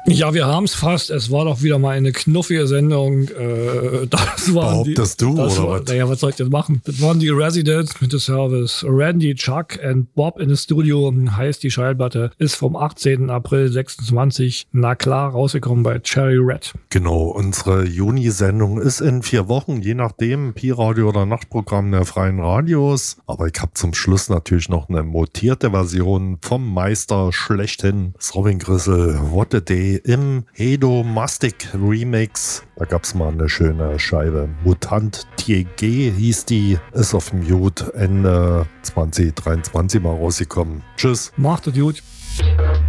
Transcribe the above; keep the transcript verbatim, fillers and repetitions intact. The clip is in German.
Ja, wir haben es fast. Es war doch wieder mal eine knuffige Sendung. Äh, das waren Behauptest die, du, das oder war, was? Naja, was soll ich denn machen? Das waren die Residents mit dem Service. Randy, Chuck and Bob in the Studio heißt die Schallplatte. Ist vom achtzehnten April sechsundzwanzig, na klar, rausgekommen bei Cherry Red. Genau, unsere Juni-Sendung ist in vier Wochen, je nachdem, Pi-Radio oder Nachtprogramm der Freien Radios. Aber ich habe zum Schluss natürlich noch eine mutierte Version vom Meister schlechthin, Robin Grissel, What a Day im Hedomastic Remix. Da gab's mal eine schöne Scheibe. Mutant T G hieß die, ist auf dem Mute Ende zwanzig dreiundzwanzig mal rausgekommen. Tschüss. Macht es gut.